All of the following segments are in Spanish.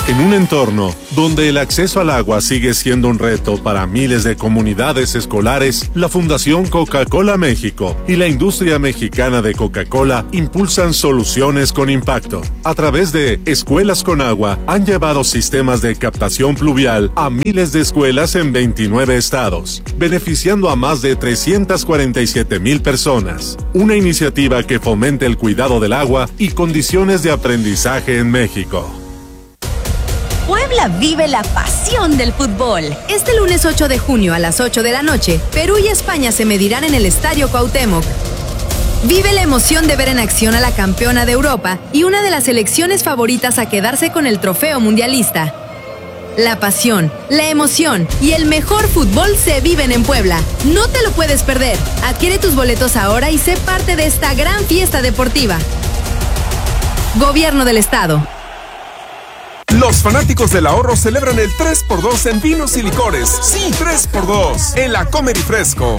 En un entorno donde el acceso al agua sigue siendo un reto para miles de comunidades escolares, la Fundación Coca-Cola México y la industria mexicana de Coca-Cola impulsan soluciones con impacto. A través de Escuelas con Agua, han llevado sistemas de captación pluvial a miles de escuelas en 29 estados, beneficiando a más de 347,000 personas. Una iniciativa que fomenta el cuidado del agua y condiciones de aprendizaje en México. Puebla vive la pasión del fútbol. Este lunes 8 de junio a las 8 de la noche, Perú y España se medirán en el Estadio Cuauhtémoc. Vive la emoción de ver en acción a la campeona de Europa y una de las selecciones favoritas a quedarse con el trofeo mundialista. La pasión, la emoción y el mejor fútbol se viven en Puebla. No te lo puedes perder. Adquiere tus boletos ahora y sé parte de esta gran fiesta deportiva. Gobierno del Estado. Los fanáticos del ahorro celebran el 3x2 en vinos y licores. Sí, 3x2 en la Comer y Fresco.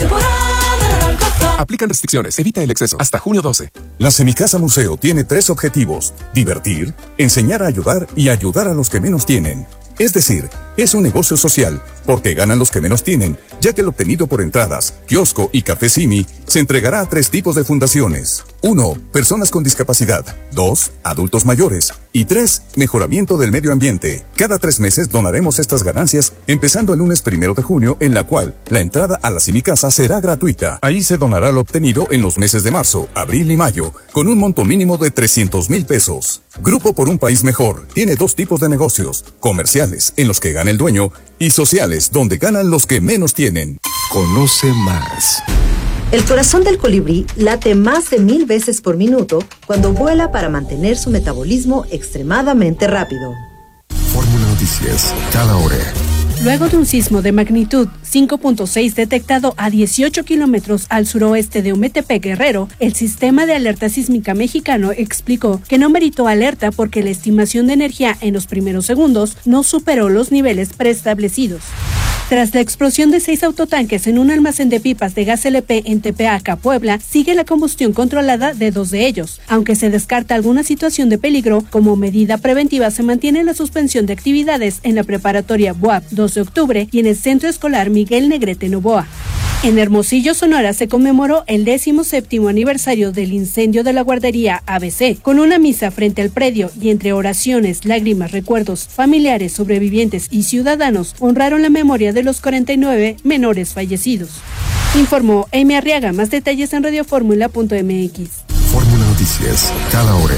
Aplican restricciones, evita el exceso. Hasta junio 12. La Semicasa Museo tiene 3 objetivos: divertir, enseñar a ayudar y ayudar a los que menos tienen. Es decir, es un negocio social, porque ganan los que menos tienen, ya que el obtenido por entradas, kiosco y café Simi se entregará a 3 tipos de fundaciones. 1. Personas con discapacidad. 2. Adultos mayores. Y 3. Mejoramiento del medio ambiente. Cada 3 meses donaremos estas ganancias, empezando el lunes 1 de junio, en la cual la entrada a la Semicasa será gratuita. Ahí se donará lo obtenido en los meses de marzo, abril y mayo, con un monto mínimo de 300,000 pesos. Grupo por un País Mejor tiene 2 tipos de negocios: comerciales, en los que gana el dueño, y sociales, donde ganan los que menos tienen. Conoce más. El corazón del colibrí late más de 1000 veces por minuto cuando vuela para mantener su metabolismo extremadamente rápido. Fórmula Noticias, cada hora. Luego de un sismo de magnitud 5.6 detectado a 18 kilómetros al suroeste de Ometepec, Guerrero, el sistema de alerta sísmica mexicano explicó que no meritó alerta porque la estimación de energía en los primeros segundos no superó los niveles preestablecidos. Tras la explosión de 6 autotanques en un almacén de pipas de gas LP en Tepeaca, Puebla, sigue la combustión controlada de 2 de ellos. Aunque se descarta alguna situación de peligro, como medida preventiva se mantiene la suspensión de actividades en la preparatoria BUAP 2 de octubre y en el centro escolar Miguel Negrete Novoa. En Hermosillo, Sonora, se conmemoró el 17º aniversario del incendio de la guardería ABC, con una misa frente al predio y entre oraciones, lágrimas, recuerdos, familiares, sobrevivientes y ciudadanos honraron la memoria de los 49 menores fallecidos. Informó Amy Arriaga. Más detalles en radioformula.mx. Fórmula Noticias, cada hora.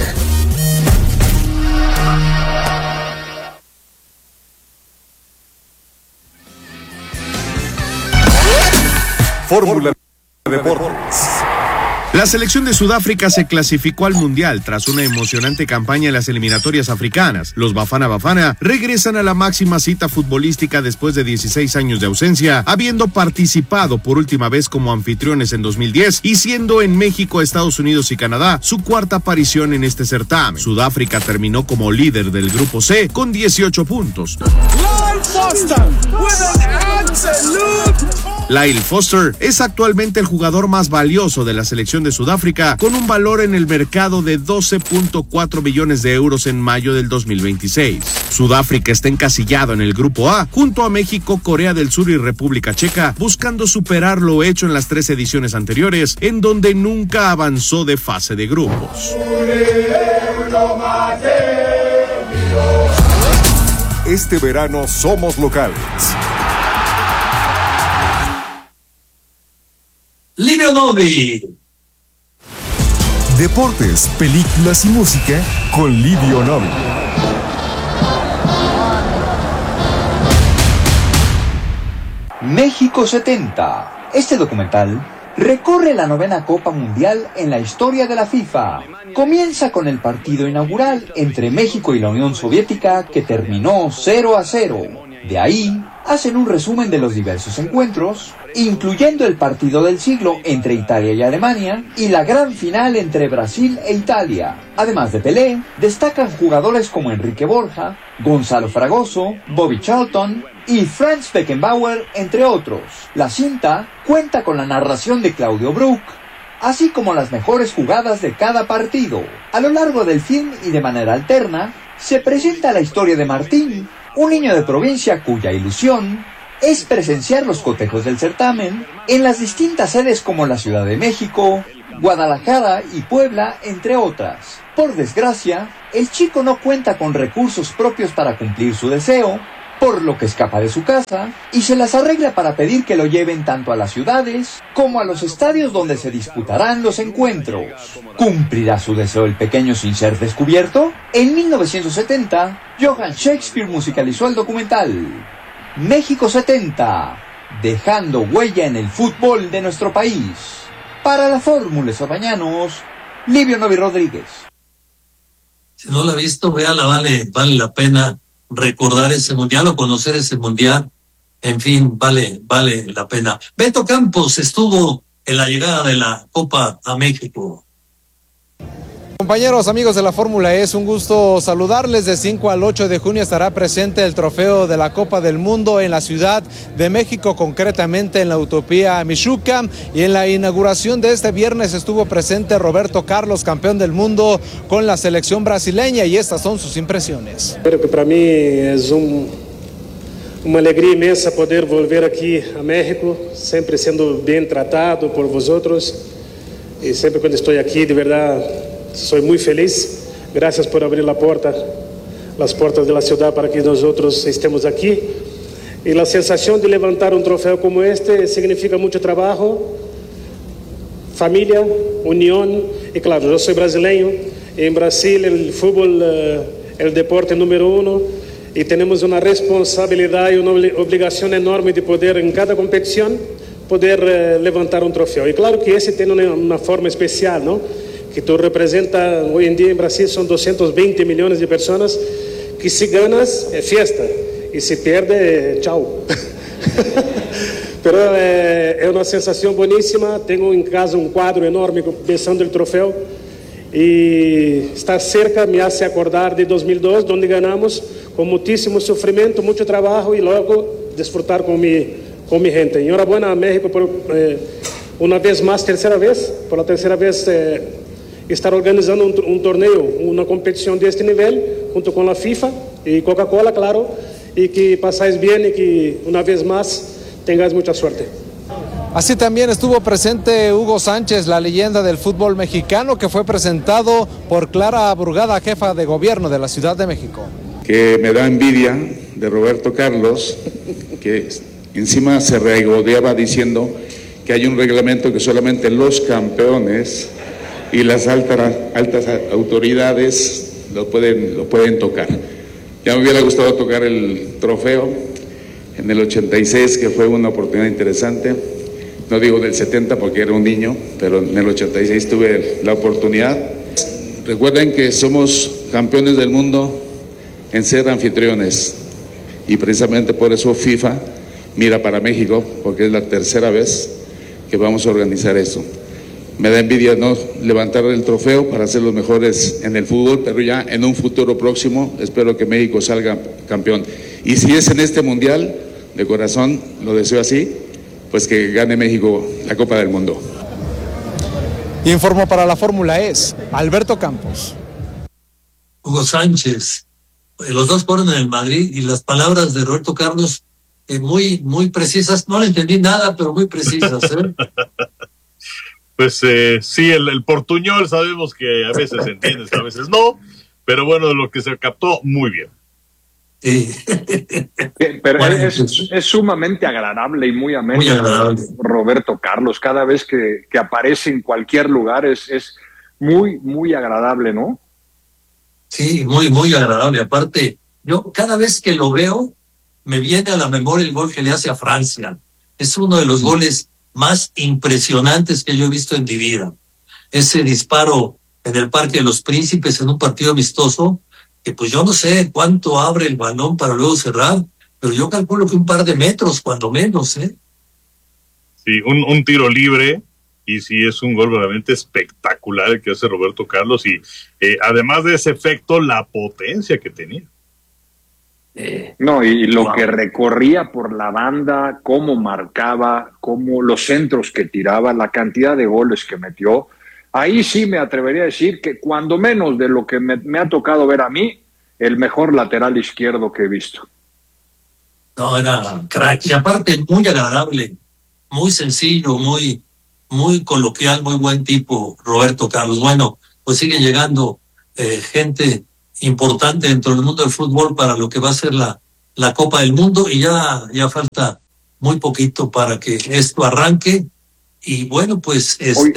Fórmula Deportes. La selección de Sudáfrica se clasificó al Mundial tras una emocionante campaña en las eliminatorias africanas. Los Bafana Bafana regresan a la máxima cita futbolística después de 16 años de ausencia, habiendo participado por última vez como anfitriones en 2010 y siendo en México, Estados Unidos y Canadá su cuarta aparición en este certamen. Sudáfrica terminó como líder del grupo C con 18 puntos. Lyle Foster es actualmente el jugador más valioso de la selección de Sudáfrica, con un valor en el mercado de 12.4 millones de euros en mayo del 2026. Sudáfrica está encasillado en el grupo A, junto a México, Corea del Sur y República Checa, buscando superar lo hecho en las 3 ediciones anteriores, en donde nunca avanzó de fase de grupos. Este verano somos locales. Livio Novi. Deportes, películas y música con Livio Novi. México 70. Este documental recorre la 9ª Copa Mundial en la historia de la FIFA. Comienza con el partido inaugural entre México y la Unión Soviética, que terminó 0-0. De ahí hacen un resumen de los diversos encuentros, incluyendo el partido del siglo entre Italia y Alemania y la gran final entre Brasil e Italia. Además de Pelé, destacan jugadores como Enrique Borja, Gonzalo Fragoso, Bobby Charlton y Franz Beckenbauer, entre otros. La cinta cuenta con la narración de Claudio Brook, así como las mejores jugadas de cada partido. A lo largo del film y de manera alterna, se presenta la historia de Martín, un niño de provincia cuya ilusión es presenciar los cotejos del certamen en las distintas sedes como la Ciudad de México, Guadalajara y Puebla, entre otras. Por desgracia, el chico no cuenta con recursos propios para cumplir su deseo, por lo que escapa de su casa y se las arregla para pedir que lo lleven tanto a las ciudades como a los estadios donde se disputarán los encuentros. ¿Cumplirá su deseo el pequeño sin ser descubierto? En 1970, Johann Shakespeare musicalizó el documental México 70, dejando huella en el fútbol de nuestro país. Para la Fórmula Bañanos, Livio Novi Rodríguez. Si no la ha visto, véala, vale la pena recordar ese mundial o conocer ese mundial. En fin, vale la pena. Beto Campos estuvo en la llegada de la Copa a México. Compañeros, amigos de la Fórmula E, es un gusto saludarles. De 5 al 8 de junio estará presente el trofeo de la Copa del Mundo en la Ciudad de México, concretamente en la Utopía Michuca. Y en la inauguración de este viernes estuvo presente Roberto Carlos, campeón del mundo con la selección brasileña, y estas son sus impresiones. Creo que para mí es uma alegria inmensa poder volver aqui a México, sempre sendo bem tratado por vosotros. E sempre quando estou aqui, de verdade, soy muy feliz. Gracias por abrir las puertas de la ciudad para que nosotros estemos aquí. Y la sensación de levantar un trofeo como este significa mucho trabajo, familia, unión. Y claro, yo soy brasileño. En Brasil el fútbol es el deporte número 1 y tenemos una responsabilidad y una obligación enorme de poder en cada competición poder levantar un trofeo. Y claro que ese tiene una forma especial, ¿no? Que tú representas, hoy en día en Brasil son 220 millones de personas, que si ganas es fiesta y si pierde, chao. Pero es una sensación buenísima. Tengo en casa un cuadro enorme pensando el trofeo y estar cerca me hace acordar de 2002, donde ganamos con muchísimo sufrimiento, mucho trabajo y luego disfrutar con mi gente. Enhorabuena a México por una vez más, por la tercera vez estar organizando un torneo, una competición de este nivel, junto con la FIFA y Coca-Cola, claro, y que pasáis bien y que una vez más tengáis mucha suerte. Así también estuvo presente Hugo Sánchez, la leyenda del fútbol mexicano, que fue presentado por Clara Brugada, jefa de gobierno de la Ciudad de México. Que me da envidia de Roberto Carlos, que encima se regodeaba diciendo que hay un reglamento que solamente los campeones y las altas autoridades lo pueden tocar. Ya me hubiera gustado tocar el trofeo en el 86, que fue una oportunidad interesante. No digo del 70 porque era un niño, pero en el 86 tuve la oportunidad. Recuerden que somos campeones del mundo en ser anfitriones y precisamente por eso FIFA mira para México, porque es la tercera vez que vamos a organizar eso. Me da envidia no levantar el trofeo para ser los mejores en el fútbol, pero ya en un futuro próximo espero que México salga campeón. Y si es en este mundial, de corazón lo deseo así, pues que gane México la Copa del Mundo. Informó para la Fórmula E Alberto Campos. Hugo Sánchez, los dos fueron en el Madrid y las palabras de Roberto Carlos muy precisas. No le entendí nada, pero muy precisas, ¿eh? Pues sí, el portuñol sabemos que a veces entiendes, a veces no, pero bueno, lo que se captó, muy bien. Sí. Pero bueno, es sumamente agradable y muy ameno. Muy agradable. Roberto Carlos, cada vez que aparece en cualquier lugar es muy agradable, ¿no? Sí, muy agradable. Aparte, yo cada vez que lo veo, me viene a la memoria el gol que le hace a Francia. Es uno de los goles más impresionantes que yo he visto en mi vida. Ese disparo en el Parque de los Príncipes en un partido amistoso, que pues yo no sé cuánto abre el balón para luego cerrar, pero yo calculo que un par de metros, cuando menos, ¿eh? Sí, un tiro libre, y sí es un gol realmente espectacular el que hace Roberto Carlos, y además de ese efecto, la potencia que tenía. No, y lo que recorría por la banda, cómo marcaba, cómo los centros que tiraba, la cantidad de goles que metió, ahí sí me atrevería a decir que cuando menos de lo que me ha tocado ver a mí, el mejor lateral izquierdo que he visto. No, era crack. Y aparte, muy agradable, muy sencillo, muy coloquial, muy buen tipo, Roberto Carlos. Bueno, pues siguen llegando gente importante dentro del mundo del fútbol para lo que va a ser la Copa del Mundo, y ya falta muy poquito para que esto arranque. Y bueno, pues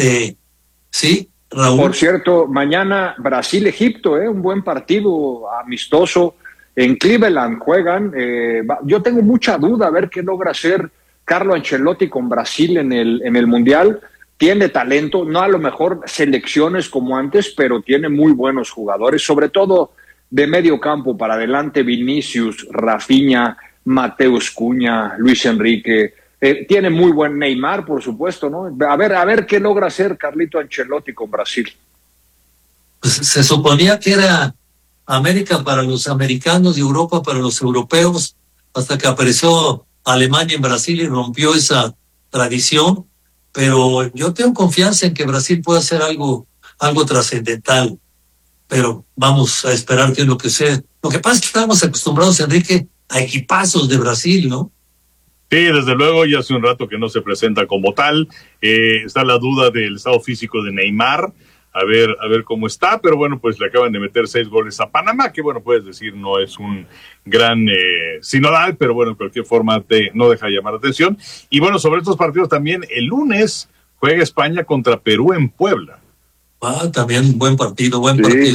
sí, Raúl. Por cierto, mañana Brasil-Egipto, un buen partido amistoso. En Cleveland juegan. Yo tengo mucha duda a ver qué logra hacer Carlo Ancelotti con Brasil en el Mundial. Tiene talento, no a lo mejor selecciones como antes, pero tiene muy buenos jugadores, sobre todo de medio campo para adelante: Vinicius, Rafinha, Mateus Cunha, Luis Enrique. Tiene muy buen Neymar, por supuesto, ¿no? A ver qué logra hacer Carlito Ancelotti con Brasil. Pues se suponía que era América para los americanos y Europa para los europeos, hasta que apareció Alemania en Brasil y rompió esa tradición. Pero yo tengo confianza en que Brasil pueda hacer algo trascendental. Pero vamos a esperar qué es lo que sea. Lo que pasa es que estamos acostumbrados, Enrique, a equipazos de Brasil, ¿no? Sí, desde luego, ya hace un rato que no se presenta como tal. Está la duda del estado físico de Neymar. A ver cómo está, pero bueno, pues le acaban de meter 6 goles a Panamá, que bueno, puedes decir no es un gran sinodal, pero bueno, en cualquier forma no deja de llamar la atención. Y bueno, sobre estos partidos también, el lunes juega España contra Perú en Puebla. También buen partido.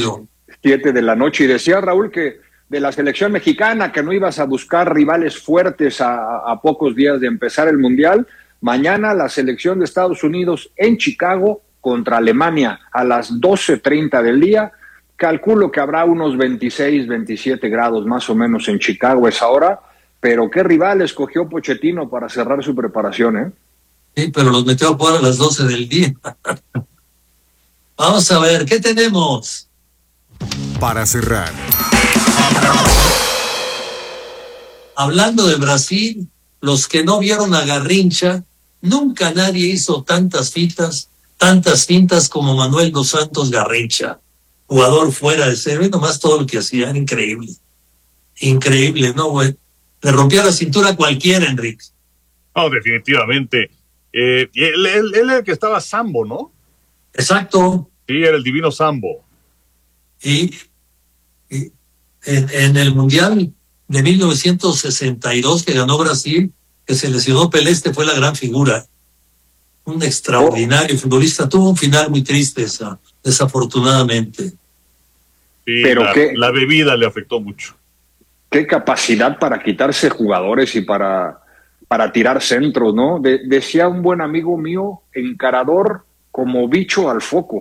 7 de la noche, y decía Raúl que de la selección mexicana, que no ibas a buscar rivales fuertes a pocos días de empezar el Mundial. Mañana la selección de Estados Unidos en Chicago contra Alemania a las 12:30 del día. Calculo que habrá unos 26, 27 grados más o menos en Chicago a esa hora, pero qué rival escogió Pochettino para cerrar su preparación, Sí, pero los metió a jugar a las 12 del día. Vamos a ver, ¿qué tenemos? Para cerrar. Hablando de Brasil, los que no vieron a Garrincha, nunca nadie hizo tantas fintas como Manuel dos Santos Garrincha, jugador fuera de serie, nomás todo lo que hacía era increíble, ¿no, güey? Le rompía la cintura a cualquiera, Enrique. No, definitivamente. Él era el que estaba Sambo, ¿no? Exacto. Sí, era el divino Sambo. Y en el Mundial de 1962 que ganó Brasil, que se lesionó Pelé, fue la gran figura. Un extraordinario futbolista. Tuvo un final muy triste, desafortunadamente. Sí, pero la bebida le afectó mucho. Qué capacidad para quitarse jugadores y para tirar centros, ¿no? Decía un buen amigo mío, encarador como bicho al foco.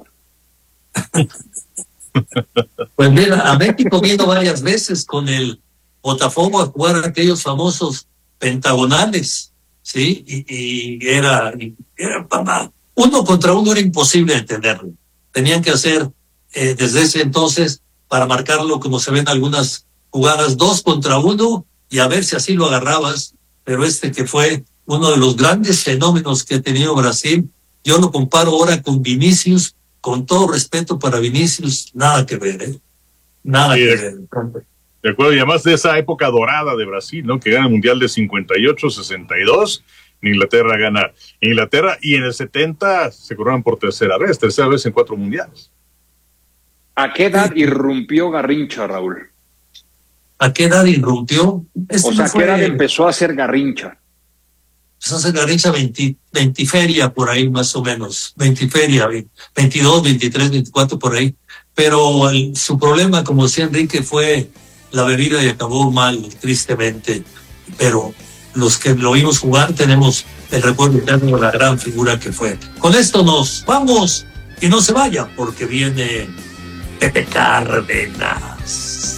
Pues mira, a México vino varias veces con el Botafogo a jugar aquellos famosos pentagonales, ¿sí? Y era uno contra uno, era imposible entenderlo. Tenían que hacer desde ese entonces, para marcarlo como se ven algunas jugadas, 2 contra 1, y a ver si así lo agarrabas. Pero que fue uno de los grandes fenómenos que ha tenido Brasil, yo lo comparo ahora con Vinicius. Con todo respeto para Vinicius, nada que ver, Nada que ver. De acuerdo, y además de esa época dorada de Brasil, ¿no? Que gana el Mundial de 58, 62, Inglaterra gana. Inglaterra, y en el 70 se coronan por tercera vez en 4 mundiales. ¿A qué edad irrumpió Garrincha, Raúl? ¿A qué edad irrumpió? ¿A qué edad empezó a hacer Garrincha? Pues hace Garrincha 20 feria por ahí más o menos, 20 feria, 22, 23, 24 por ahí. Pero su problema, como decía Enrique, fue la bebida y acabó mal, tristemente. Pero los que lo vimos jugar tenemos el recuerdo eterno de la gran figura que fue. Con esto nos vamos y no se vaya porque viene Pepe Cárdenas.